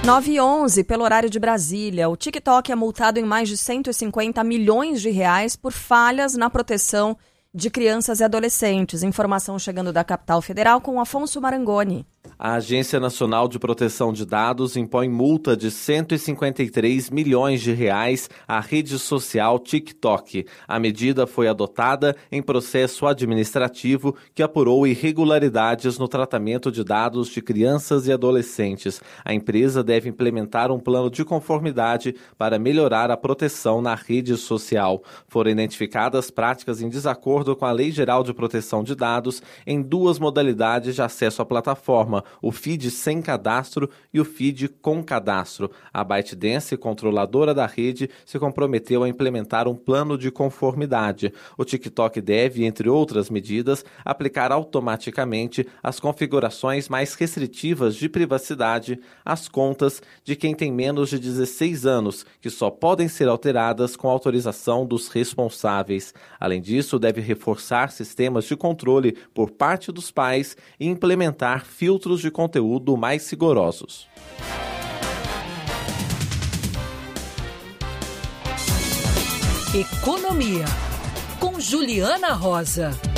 9h11, pelo horário de Brasília, o TikTok é multado em mais de 150 milhões de reais por falhas na proteção de crianças e adolescentes. Informação chegando da capital federal com Afonso Marangoni. A Agência Nacional de Proteção de Dados impõe multa de 153 milhões de reais à rede social TikTok. A medida foi adotada em processo administrativo que apurou irregularidades no tratamento de dados de crianças e adolescentes. A empresa deve implementar um plano de conformidade para melhorar a proteção na rede social. Foram identificadas práticas em desacordo com a Lei Geral de Proteção de Dados em duas modalidades de acesso à plataforma, o feed sem cadastro e o feed com cadastro. A ByteDance, controladora da rede, se comprometeu a implementar um plano de conformidade. O TikTok deve, entre outras medidas, aplicar automaticamente as configurações mais restritivas de privacidade às contas de quem tem menos de 16 anos, que só podem ser alteradas com autorização dos responsáveis. Além disso, deve reforçar sistemas de controle por parte dos pais e implementar filtros de conteúdo mais rigorosos. Economia, com Juliana Rosa.